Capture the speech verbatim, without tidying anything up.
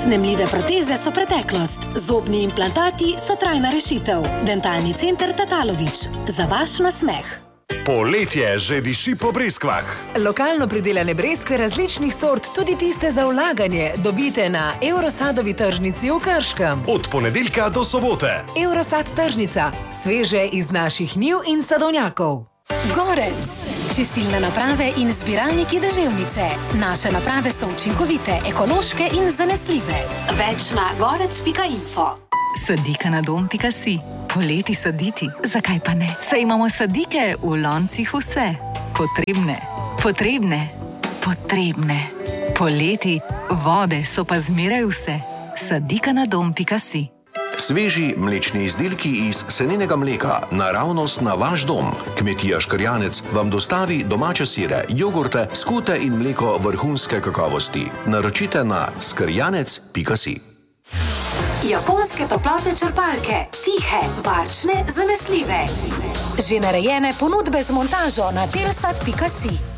Snemljive proteze so preteklost, zobni implantati so trajna rešitev. Dentalni center Tatalović. Za vaš nasmeh. Poletje že diši po breskvah. Lokalno pridelane breskve različnih sort, tudi tiste za vlaganje, dobite na Eurosadovi tržnici v Krškem. Od ponedeljka do sobote. Eurosad tržnica, sveže iz naših njiv in sadovnjakov. Gorec. Čistilne naprave in zbiralniki deževnice. Naše naprave so učinkovite, ekološke in zanesljive. Več na gorec pika info. Sadika na dom pika si. Poleti saditi, zakaj pa ne? Saj imamo sadike v loncih vse. Potrebne, potrebne, potrebne. Poleti vode so pa zmeraj vse. Sadika na dom pika si. Sveži mlečni izdelki iz seninega mleka, naravnost na vaš dom. Kmetija Škrjanec vam dostavi domače sire, jogurte, skute in mleko vrhunske kakovosti. Naročite na skrjanec pika si. Japonske toplotne črpalke. Tihe, varčne, zanesljive. Že narejene ponudbe z montažo na telsat pika si.